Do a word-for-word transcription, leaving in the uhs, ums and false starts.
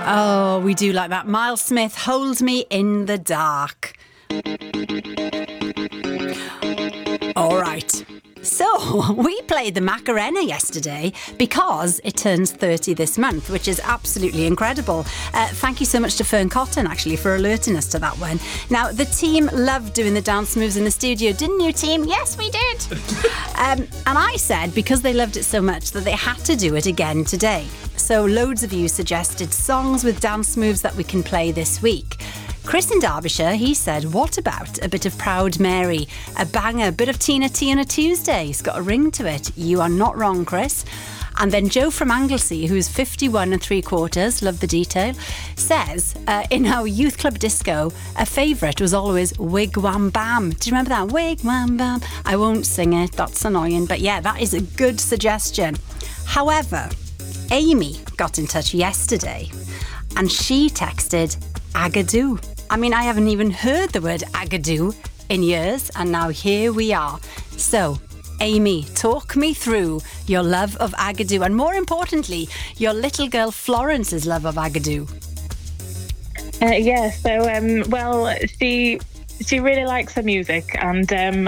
Oh, we do like that. Miles Smith, Hold Me in the Dark. All right. So, we played the Macarena yesterday because it turns thirty this month, which is absolutely incredible. Uh, thank you so much to Fern Cotton, actually, for alerting us to that one. Now, the team loved doing the dance moves in the studio, didn't you, team? Yes, we did. um, and I said, because they loved it so much, that they had to do it again today. So, loads of you suggested songs with dance moves that we can play this week. Chris in Derbyshire, he said, what about a bit of Proud Mary? A banger, a bit of Tina T on a Tuesday. It's got a ring to it. You are not wrong, Chris. And then Joe from Anglesey, who's fifty-one and three quarters, love the detail, says, uh, in our youth club disco, a favourite was always Wig Wam Bam. Do you remember that? Wig Wam Bam. I won't sing it. That's annoying. But yeah, that is a good suggestion. However, Amy got in touch yesterday and she texted Agadoo. I mean, I haven't even heard the word Agadoo in years, and now here we are. So, Amy, talk me through your love of Agadoo, and more importantly, your little girl Florence's love of Agadoo. Uh, yeah, so, um, well, she she really likes her music, and um,